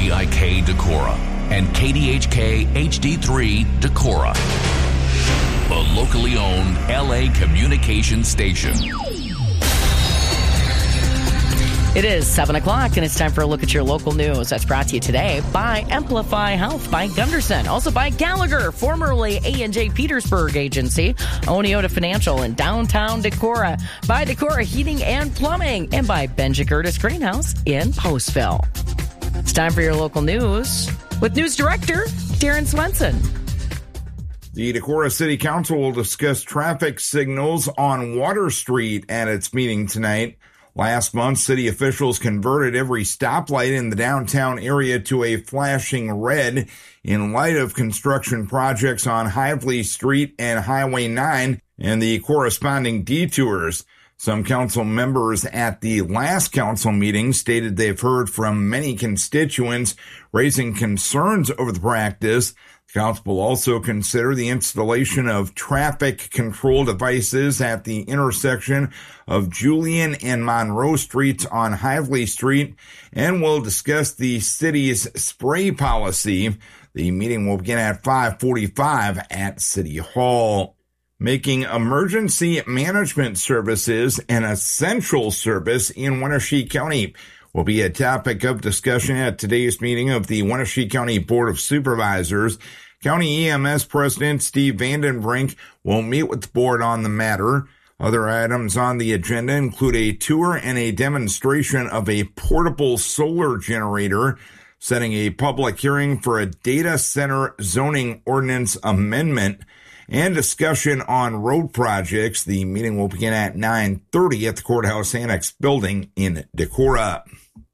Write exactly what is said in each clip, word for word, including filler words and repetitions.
V I K Decorah and K D H K H D three Decorah, a locally owned L A communications station. It is seven o'clock, and it's time for a look at your local news. That's brought to you today by Amplify Health by Gunderson, also by Gallagher, formerly A and J Petersburg Agency, Oneota Financial in downtown Decorah, by Decorah Heating and Plumbing, and by Benja Curtis Greenhouse in Postville. It's time for your local news with News Director Darren Swenson. The Decorah City Council will discuss traffic signals on Water Street at its meeting tonight. Last month, city officials converted every stoplight in the downtown area to a flashing red in light of construction projects on Hively Street and Highway nine and the corresponding detours. Some council members at the last council meeting stated they've heard from many constituents raising concerns over the practice. The council will also consider the installation of traffic control devices at the intersection of Julian and Monroe Streets on Hively Street, and will discuss the city's spray policy. The meeting will begin at five forty-five at City Hall. Making emergency management services an essential service in Wenatchee County will be a topic of discussion at today's meeting of the Wenatchee County Board of Supervisors. County E M S President Steve Vandenbrink will meet with the board on the matter. Other items on the agenda include a tour and a demonstration of a portable solar generator, setting a public hearing for a data center zoning ordinance amendment, and discussion on road projects. The meeting will begin at nine thirty at the Courthouse Annex building in Decorah.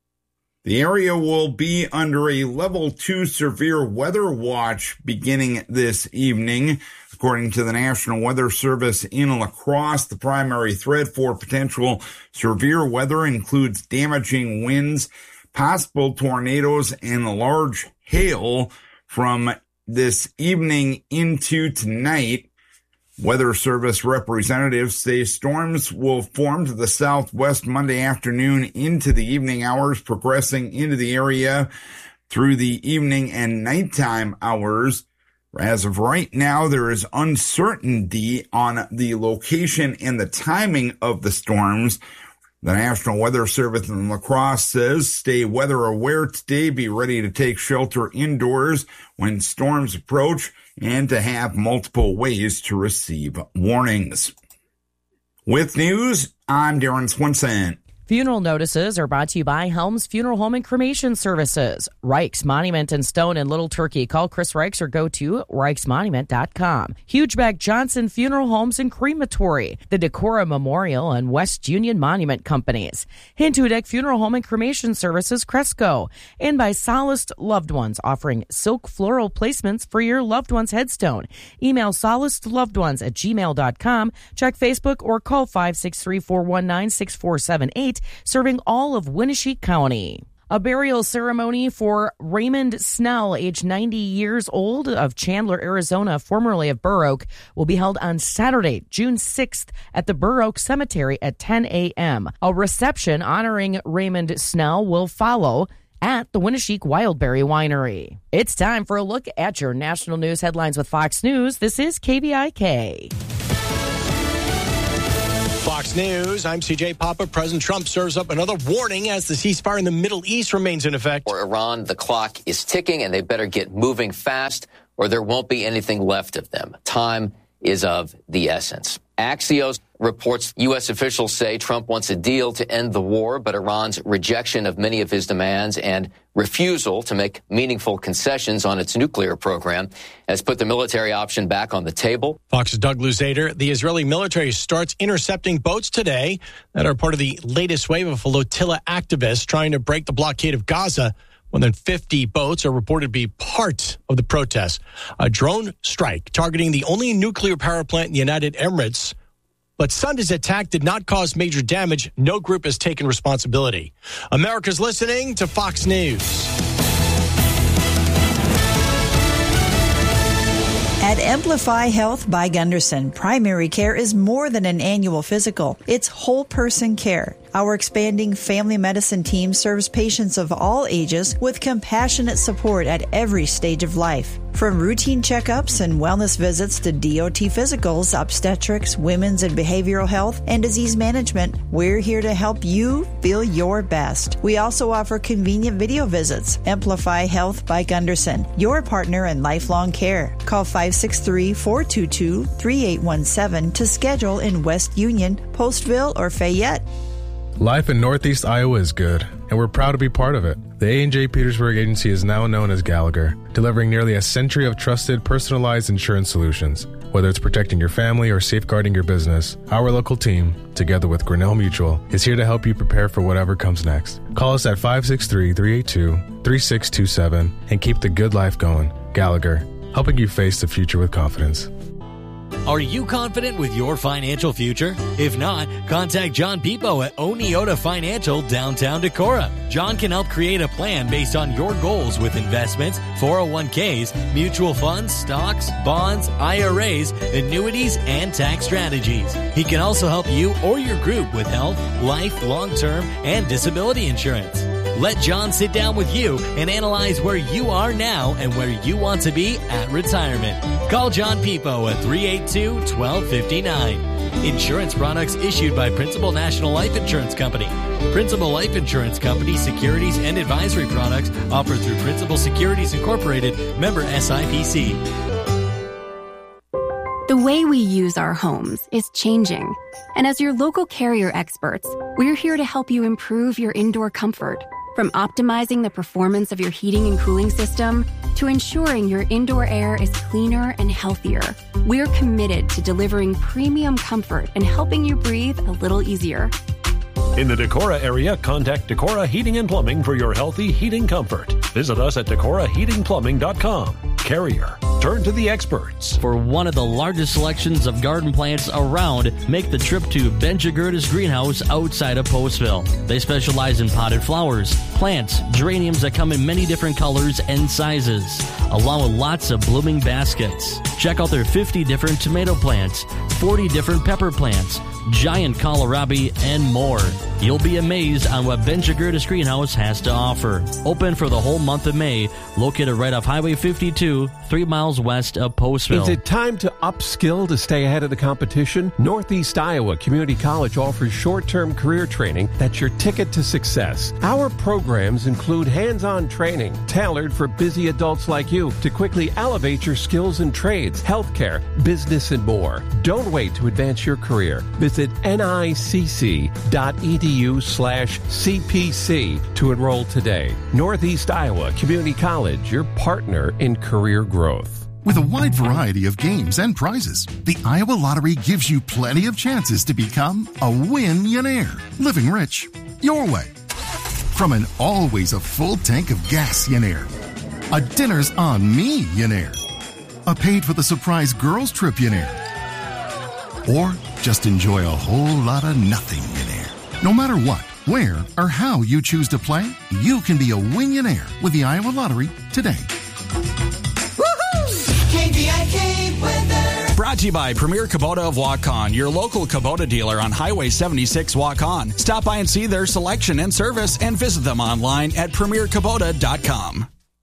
The area will be under a level two severe weather watch beginning this evening. According to the National Weather Service in La Crosse, the primary threat for potential severe weather includes damaging winds, possible tornadoes, and large hail from this evening into tonight. Weather Service representatives say storms will form to the southwest Monday afternoon into the evening hours, progressing into the area through the evening and nighttime hours. As of right now, there is uncertainty on the location and the timing of the storms. The National Weather Service in La Crosse says stay weather aware today, be ready to take shelter indoors when storms approach, and to have multiple ways to receive warnings. With news, I'm Darren Swenson. Funeral notices are brought to you by Helms Funeral Home and Cremation Services. Reichs Monument and Stone in Little Turkey. Call Chris Reichs or go to reichs monument dot com. Hugeback Johnson Funeral Homes and Crematory. The Decorah Memorial and West Union Monument Companies. Hintudeck Funeral Home and Cremation Services, Cresco. And by Solaced Loved Ones, offering silk floral placements for your loved one's headstone. Email solacedlovedones at gmail dot com. Check Facebook or call five six three, four one nine, six four seven eight. Serving all of Wenatchee County. A burial ceremony for Raymond Snell, age ninety years old, of Chandler, Arizona, formerly of Burr Oak, will be held on Saturday, June sixth, at the Burr Oak Cemetery at ten a.m. A reception honoring Raymond Snell will follow at the Wenatchee Wildberry Winery. It's time for a look at your national news headlines with Fox News. This is K V I K. Fox News, I'm C J Papa. President Trump serves up another warning as the ceasefire in the Middle East remains in effect. For Iran, the clock is ticking, and they better get moving fast, or there won't be anything left of them. Time is of the essence. Axios reports U S officials say Trump wants a deal to end the war, but Iran's rejection of many of his demands and refusal to make meaningful concessions on its nuclear program has put the military option back on the table. Fox's Doug Luzader. The Israeli military starts intercepting boats today that are part of the latest wave of flotilla activists trying to break the blockade of Gaza. More than fifty boats are reported to be part of the protests. A drone strike targeting the only nuclear power plant in the United Emirates. But Sunday's attack did not cause major damage. No group has taken responsibility. America's listening to Fox News. At Amplify Health by Gunderson, primary care is more than an annual physical. It's whole person care. Our expanding family medicine team serves patients of all ages with compassionate support at every stage of life. From routine checkups and wellness visits to D O T physicals, obstetrics, women's and behavioral health, and disease management, we're here to help you feel your best. We also offer convenient video visits. Amplify Health by Gunderson, your partner in lifelong care. Call five six three, four two two, three eight one seven to schedule in West Union, Postville, or Fayette. Life in Northeast Iowa is good, and we're proud to be part of it. The A and J Petersburg Agency is now known as Gallagher, delivering nearly a century of trusted, personalized insurance solutions. Whether it's protecting your family or safeguarding your business, our local team, together with Grinnell Mutual, is here to help you prepare for whatever comes next. Call us at five six three, three eight two, three six two seven and keep the good life going. Gallagher, helping you face the future with confidence. Are you confident with your financial future? If not, contact John Pipo at Oneota Financial, downtown Decorah. John can help create a plan based on your goals with investments, four oh one k's, mutual funds, stocks, bonds, I R As, annuities, and tax strategies. He can also help you or your group with health, life, long-term, and disability insurance. Let John sit down with you and analyze where you are now and where you want to be at retirement. Call John Pipo at three eight two, one two five nine. Insurance products issued by Principal National Life Insurance Company. Principal Life Insurance Company securities and advisory products offered through Principal Securities Incorporated, member S I P C. The way we use our homes is changing. And as your local Carrier experts, we're here to help you improve your indoor comfort. From optimizing the performance of your heating and cooling system to ensuring your indoor air is cleaner and healthier, we're committed to delivering premium comfort and helping you breathe a little easier. In the Decorah area, contact Decorah Heating and Plumbing for your healthy heating comfort. Visit us at decorah heating plumbing dot com. Carrier. Turn to the experts. For one of the largest selections of garden plants around, make the trip to Ben Jagurda's Greenhouse outside of Postville. They specialize in potted flowers, plants, geraniums that come in many different colors and sizes, along with lots of blooming baskets. Check out their fifty different tomato plants, forty different pepper plants, giant kohlrabi, and more. You'll be amazed on what Ben Jagurda's Greenhouse has to offer. Open for the whole month of May, located right off Highway fifty-two, three miles west of Postville. Is it time to upskill to stay ahead of the competition? Northeast Iowa Community College offers short-term career training that's your ticket to success. Our programs include hands-on training tailored for busy adults like you to quickly elevate your skills in trades, healthcare, business, and more. Don't wait to advance your career. Visit nicc.edu slash CPC to enroll today. Northeast Iowa Community College, your partner in career growth. With a wide variety of games and prizes, the Iowa Lottery gives you plenty of chances to become a win-millionaire, living rich your way. From an always a full tank of gas-millionaire, a dinner's on me-millionaire, a paid for the surprise girls trip-millionaire, or just enjoy a whole lot of nothing-millionaire. No matter what, where, or how you choose to play, you can be a win-millionaire with the Iowa Lottery today. K B I K weather. Brought to you by Premier Kubota of Waukon, your local Kubota dealer on Highway seventy-six Waukon. Stop by and see their selection and service and visit them online at premier kubota dot com.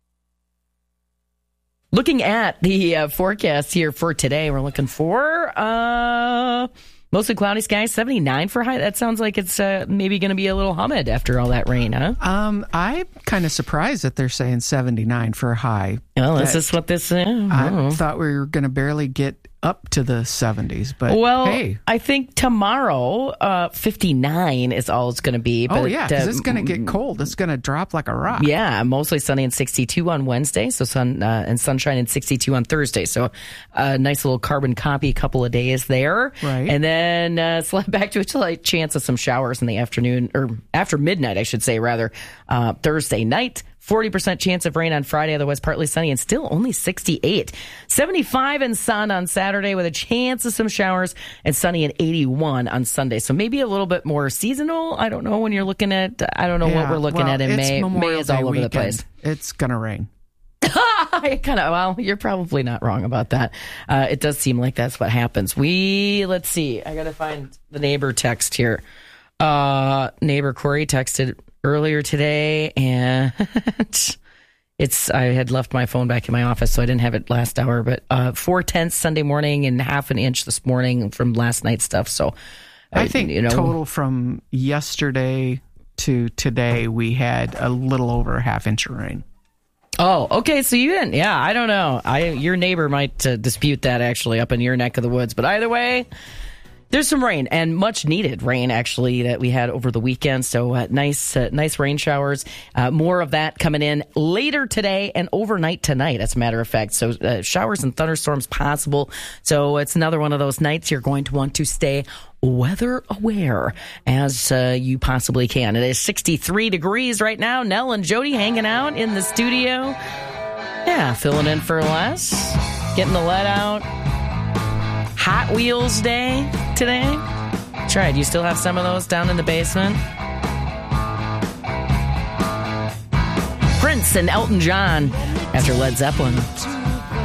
Looking at the uh, forecast here for today, we're looking for uh, mostly cloudy skies, seventy-nine for high. That sounds like it's uh, maybe going to be a little humid after all that rain, huh? Um, I'm kind of surprised that they're saying seventy-nine for a high. Well, this is what this is. Uh, I thought we were going to barely get up to the seventies, but well, hey. I think tomorrow uh, fifty-nine is all it's going to be. But, oh, yeah, because uh, it's going to get cold. It's going to drop like a rock. Yeah, mostly sunny and sixty-two on Wednesday, so sun uh, and sunshine and sixty-two on Thursday. So a nice little carbon copy, couple of days there. Right. And then uh, slide back to a slight chance of some showers in the afternoon, or after midnight, I should say, rather, uh, Thursday night. forty percent chance of rain on Friday, otherwise partly sunny, and still only sixty-eight. seventy-five and sun on Saturday with a chance of some showers, and sunny and eighty-one on Sunday. So maybe a little bit more seasonal. I don't know when you're looking at, I don't know yeah, what we're looking well, at in May. Memorial May is Day all over weekend. the place. It's going to rain. I kind of, well, you're probably not wrong about that. Uh, it does seem like that's what happens. We, let's see, I got to find the neighbor text here. Uh, neighbor Corey texted earlier today, and it's I had left my phone back in my office, so I didn't have it last hour. But uh, four tenths Sunday morning and half an inch this morning from last night's stuff. So I, I think you know, total from yesterday to today, we had a little over a half inch of rain. Oh, okay. So you didn't. Yeah, I don't know. I your neighbor might uh, dispute that actually up in your neck of the woods. But either way. There's some rain, and much needed rain, actually, that we had over the weekend. So uh, nice uh, nice rain showers. Uh, more of that coming in later today and overnight tonight, as a matter of fact. So uh, showers and thunderstorms possible. So it's another one of those nights you're going to want to stay weather aware as uh, you possibly can. It is sixty-three degrees right now. Nell and Jody hanging out in the studio. Yeah, filling in for Les. Getting the let out. Hot Wheels Day today. That's right. You still have some of those down in the basement? Prince and Elton John after Led Zeppelin.